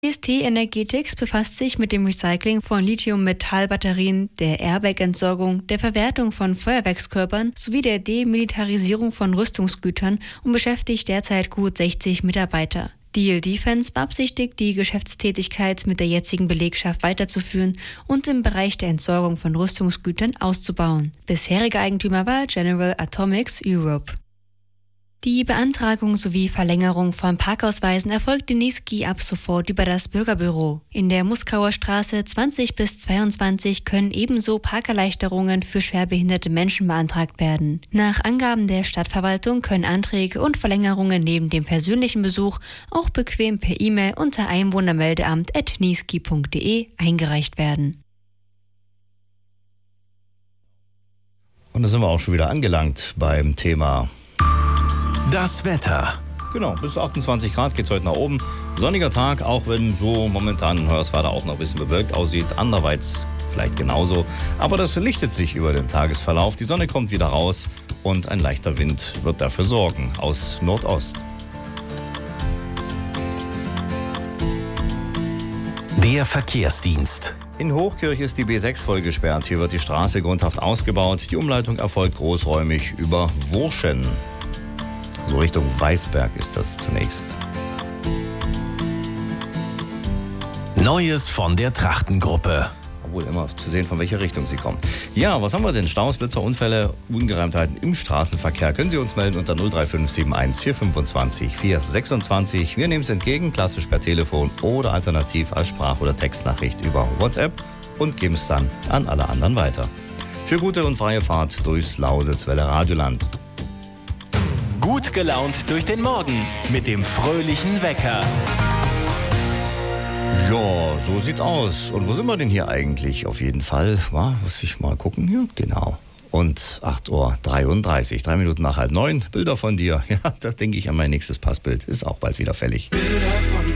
GST Energetics befasst sich mit dem Recycling von Lithium-Metall-Batterien, der Airbag-Entsorgung, der Verwertung von Feuerwerkskörpern sowie der Demilitarisierung von Rüstungsgütern und beschäftigt derzeit gut 60 Mitarbeiter. Diehl Defence beabsichtigt, die Geschäftstätigkeit mit der jetzigen Belegschaft weiterzuführen und im Bereich der Entsorgung von Rüstungsgütern auszubauen. Bisheriger Eigentümer war General Atomics Europe. Die Beantragung sowie Verlängerung von Parkausweisen erfolgt in Niesky ab sofort über das Bürgerbüro. In der Muskauer Straße 20 bis 22 können ebenso Parkerleichterungen für schwerbehinderte Menschen beantragt werden. Nach Angaben der Stadtverwaltung können Anträge und Verlängerungen neben dem persönlichen Besuch auch bequem per E-Mail unter einwohnermeldeamt@niesky.de eingereicht werden. Und da sind wir auch schon wieder angelangt beim Thema das Wetter. Genau, bis 28 Grad geht es heute nach oben. Sonniger Tag, auch wenn so momentan in Hoyerswerda auch noch ein bisschen bewölkt aussieht. Anderweitig vielleicht genauso. Aber das lichtet sich über den Tagesverlauf. Die Sonne kommt wieder raus und ein leichter Wind wird dafür sorgen aus Nordost. Der Verkehrsdienst. In Hochkirch ist die B6 voll gesperrt. Hier wird die Straße grundhaft ausgebaut. Die Umleitung erfolgt großräumig über Wurschen. So Richtung Weißberg ist das zunächst. Neues von der Trachtengruppe. Obwohl immer zu sehen, von welcher Richtung sie kommen. Ja, was haben wir denn? Staus, Blitzer, Unfälle, Ungereimtheiten im Straßenverkehr. Können Sie uns melden unter 03571 425 426. Wir nehmen es entgegen, klassisch per Telefon oder alternativ als Sprach- oder Textnachricht über WhatsApp und geben es dann an alle anderen weiter. Für gute und freie Fahrt durchs Lausitzwelle Radioland. Gut gelaunt durch den Morgen mit dem fröhlichen Wecker. Ja, so sieht's aus. Und wo sind wir denn hier eigentlich? Auf jeden Fall, muss ich mal gucken hier. Genau. Und 8:33 Uhr, 3 Minuten nach 8:30. Bilder von dir. Ja, da denke ich an mein nächstes Passbild. Ist auch bald wieder fällig. Bilder von